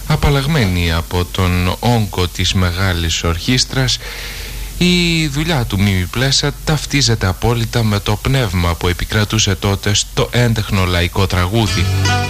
απαλλαγμένη από τον όγκο της μεγάλης ορχήστρας, η δουλειά του Μίμη Πλέσσα ταυτίζεται απόλυτα με το πνεύμα που επικρατούσε τότε στο έντεχνο λαϊκό τραγούδι.